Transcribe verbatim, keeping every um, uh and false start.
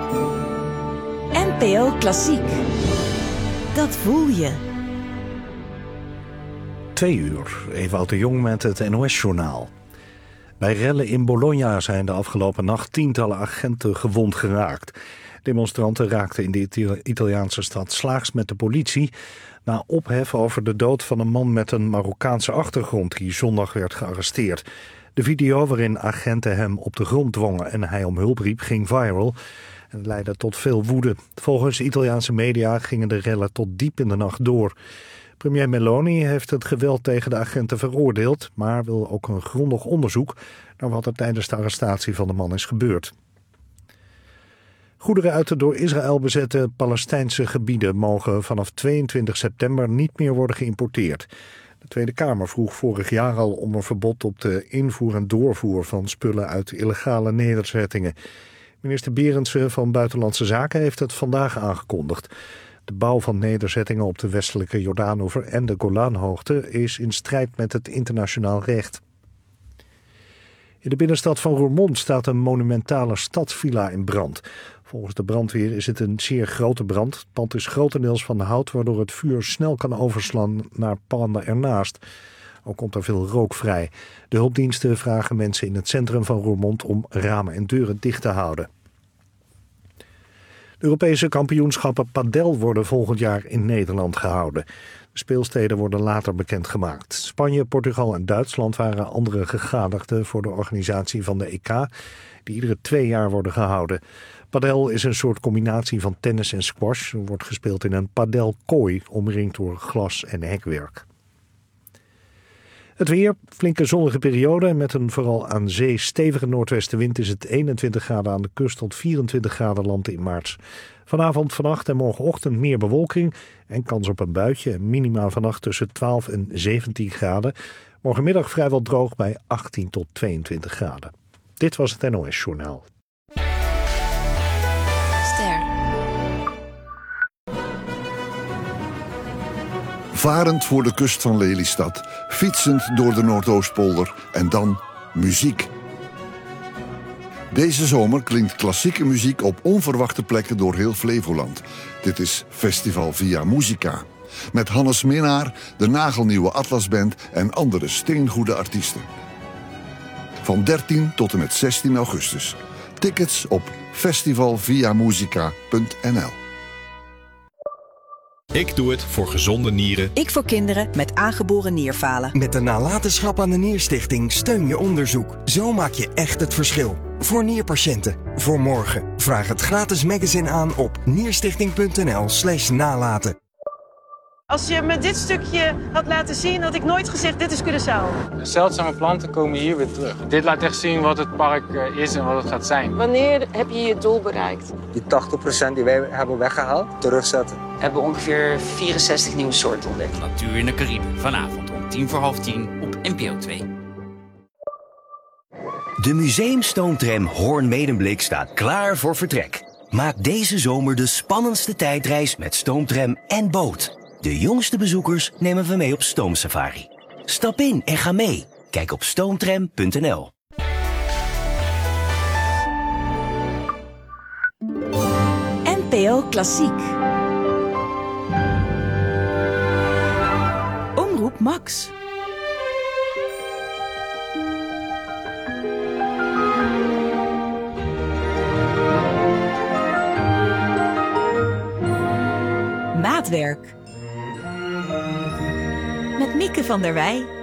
N P O Klassiek. Dat voel je. Twee uur, Ewout de Jong met het N O S-journaal. Bij rellen in Bologna zijn de afgelopen nacht tientallen agenten gewond geraakt. Demonstranten raakten in de Italiaanse stad slaags met de politie na ophef over de dood van een man met een Marokkaanse achtergrond die zondag werd gearresteerd. De video waarin agenten hem op de grond dwongen en hij om hulp riep ging viral en leidde tot veel woede. Volgens Italiaanse media gingen de rellen tot diep in de nacht door. Premier Meloni heeft het geweld tegen de agenten veroordeeld, maar wil ook een grondig onderzoek naar wat er tijdens de arrestatie van de man is gebeurd. Goederen uit de door Israël bezette Palestijnse gebieden mogen vanaf tweeëntwintig september niet meer worden geïmporteerd. De Tweede Kamer vroeg vorig jaar al om een verbod op de invoer en doorvoer van spullen uit illegale nederzettingen. Minister Berendsen van Buitenlandse Zaken heeft het vandaag aangekondigd. De bouw van nederzettingen op de westelijke Jordaanoever en de Golanhoogte is in strijd met het internationaal recht. In de binnenstad van Roermond staat een monumentale stadsvilla in brand. Volgens de brandweer is het een zeer grote brand. Het pand is grotendeels van hout, waardoor het vuur snel kan overslaan naar panden ernaast. Ook komt er veel rook vrij. De hulpdiensten vragen mensen in het centrum van Roermond om ramen en deuren dicht te houden. De Europese kampioenschappen padel worden volgend jaar in Nederland gehouden. De speelsteden worden later bekendgemaakt. Spanje, Portugal en Duitsland waren andere gegadigden voor de organisatie van de E K, die iedere twee jaar worden gehouden. Padel is een soort combinatie van tennis en squash. Er wordt gespeeld in een padelkooi, omringd door glas en hekwerk. Het weer, flinke zonnige periode. Met een vooral aan zee stevige noordwestenwind is het eenentwintig graden aan de kust tot vierentwintig graden land in maart. Vanavond, vannacht en morgenochtend meer bewolking en kans op een buitje. Minima vannacht tussen twaalf en zeventien graden. Morgenmiddag vrijwel droog bij achttien tot tweeëntwintig graden. Dit was het N O S-journaal. Ster. Varend voor de kust van Lelystad, fietsend door de Noordoostpolder en dan muziek. Deze zomer klinkt klassieke muziek op onverwachte plekken door heel Flevoland. Dit is Festival Via Musica. Met Hannes Minnaar, de nagelnieuwe Atlasband en andere steengoede artiesten. Van dertien tot en met zestien augustus. Tickets op festival via musica punt n l. Ik doe het voor gezonde nieren. Ik voor kinderen met aangeboren nierfalen. Met de nalatenschap aan de Nierstichting steun je onderzoek. Zo maak je echt het verschil. Voor nierpatiënten. Voor morgen. Vraag het gratis magazine aan op nierstichting punt n l slash nalaten. Als je me dit stukje had laten zien, had ik nooit gezegd, dit is Curaçao. Zeldzame planten komen hier weer terug. Dit laat echt zien wat het park is en wat het gaat zijn. Wanneer heb je je doel bereikt? Die tachtig procent die wij hebben weggehaald, terugzetten. We hebben ongeveer vierenzestig nieuwe soorten ontdekt. Natuur in de Cariben, vanavond om tien voor half tien op N P O twee. De museumstoomtram Hoorn-Medemblik staat klaar voor vertrek. Maak deze zomer de spannendste tijdreis met stoomtram en boot. De jongste bezoekers nemen we mee op stoomsafari. Stap in en ga mee. Kijk op stoomtram punt n l. N P O Klassiek. Omroep Max. Maatwerk. Met Mieke van der Wij.